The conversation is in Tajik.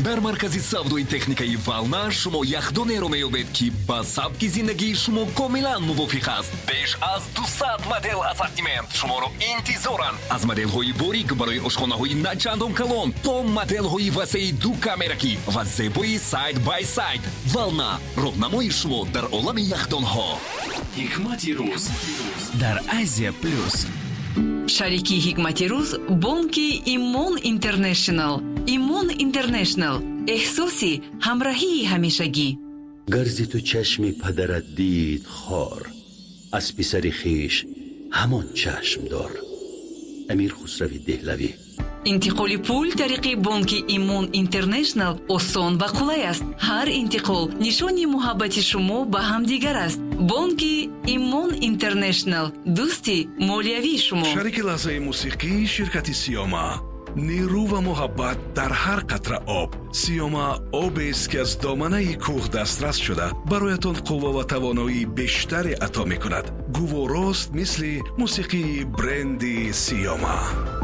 дар маркази савдои техникаи Вална шумо яхдонеро меёбед ки ба сабки зиндагии шумо комилан мувофиқ аст. беш аз 200 модел ассортимент шуморо интизоранд. аз моделҳои борик барои ошхонаҳои начандон калон то моделҳои васеи ду камеракӣ ва зебои сайд бай сайд. Вална, роҳнамои шумо дар олами яхдонҳо. ҳикмати рӯз дар Азия плюс. шарики ҳикмати рӯз бонки Имон Интернешнл. Имон Интернешнл, эҳсоси ҳамроҳии ҳамешагӣ. гарзи ту чашми падарат дид хор, аз писари хиш ҳамон чашм дор. амир хусрави деҳлавӣ. интиқоли пул тариқи бонки Имон Интернешнл осон ва қулай аст. ҳар интиқол нишони муҳаббати шумо ба ҳамдигар аст. бонки Имон Интернешнл, дӯсти молиявии шумо. шарики лаҳзаи мусиқии ширкати Сиёма. нерӯ ва муҳаббат дар ҳар қатра об. Сиёма обест ки аз доманаи кӯҳ дастрас шуда бароятон қувва ва тавоноии бештаре ато мекунад. гуворост мисли мусиқии бренди Сиёма.